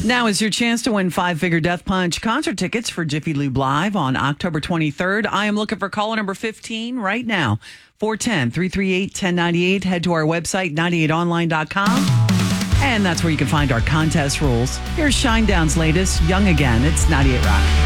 Now is your chance to win five-figure Death Punch concert tickets for Jiffy Lube Live on October 23rd. I am looking for caller number 15 right now. 410-338-1098. Head to our website, 98online.com. And that's where you can find our contest rules. Here's Shinedown's latest, Young Again. It's 98 Rock.